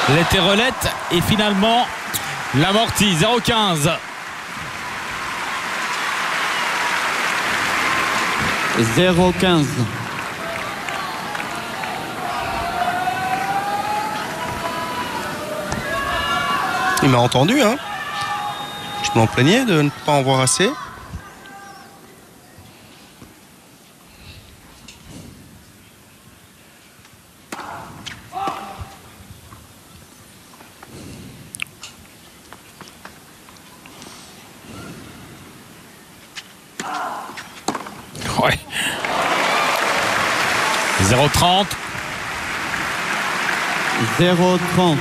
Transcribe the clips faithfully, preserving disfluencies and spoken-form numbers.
l'éterelette et finalement l'amorti. Zéro quinze. Zéro quinze. Il m'a entendu, hein. Je m'en plaignais de ne pas en voir assez. Ouais. Zéro trente. Zéro trente.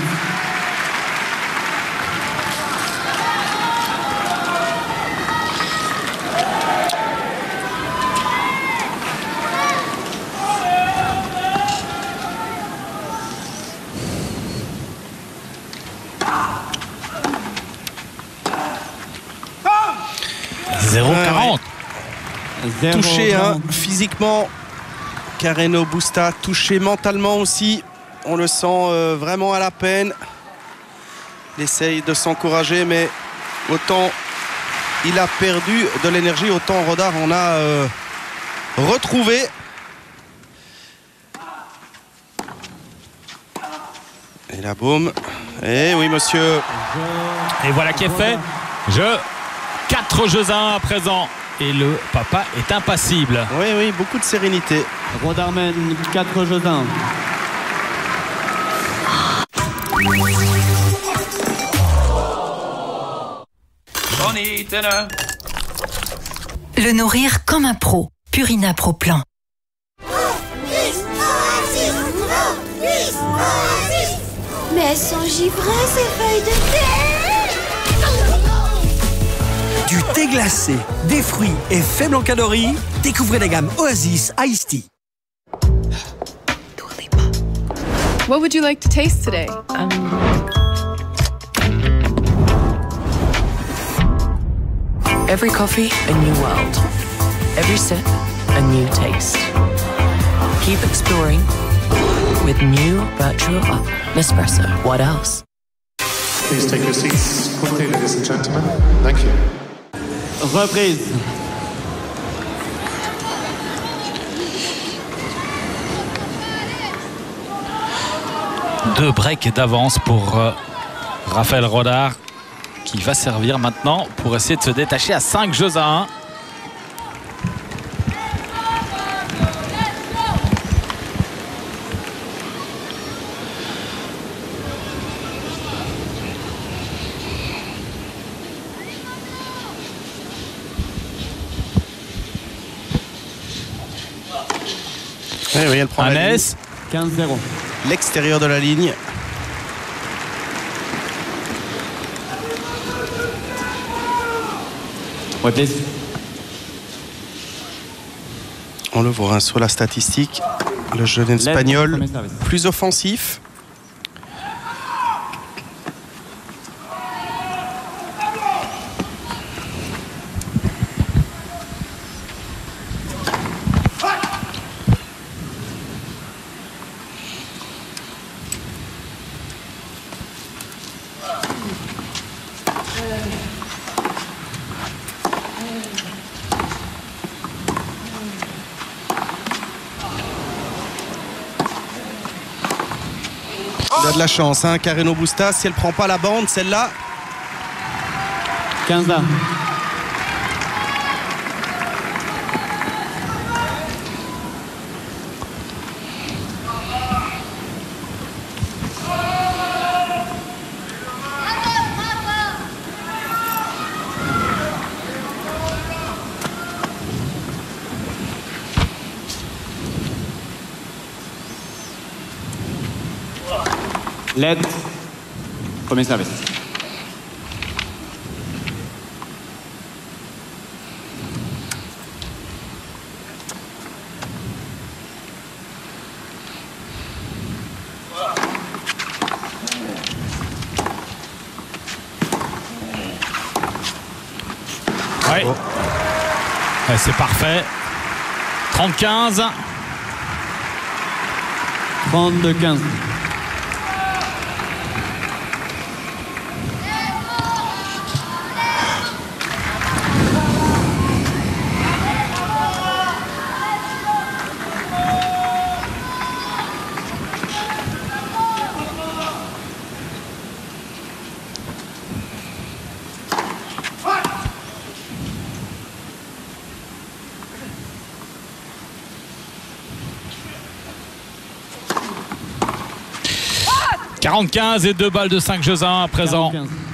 Zéro quarante. Touché hein, physiquement, Carreno Busta, touché mentalement aussi. On le sent euh, vraiment à la peine. Il essaye de s'encourager, mais autant il a perdu de l'énergie, autant Rodard en a euh, retrouvé. Et la boum. Et oui, monsieur. Et voilà qui est fait. Je quatre jeux à un à présent. Et le papa est impassible. Oui, oui, beaucoup de sérénité. Rodard mène quatre jeux à un. Le nourrir comme un pro. Purina Pro Plan. Mais elles sont givrées, ces feuilles de thé. Du thé glacé, des fruits et faible en calories, découvrez la gamme Oasis Iced Tea. What would you like to taste today? Um... Every coffee, a new world. Every sip, a new taste. Keep exploring with new Virtual Up Nespresso. What else? Please take your seats quickly, ladies and gentlemen. Thank you. Reprise. Deux breaks d'avance pour euh, Raphaël Rodard qui va servir maintenant pour essayer de se détacher à cinq jeux à un. Oui, oui, elle prend la ligne. quinze zéro. L'extérieur de la ligne. Reprise. On le voit hein, sur la statistique. Le jeune espagnol plus offensif. Il a de la chance, hein, Carreno Busta. Si elle prend pas la bande, celle-là. quinze un. L'aide. Premier service. Oui. Oh. Ouais, c'est parfait. trente quinze. trente-deux quinze. quarante quinze et deux balles de cinq jeux à un à présent. quarante quinze.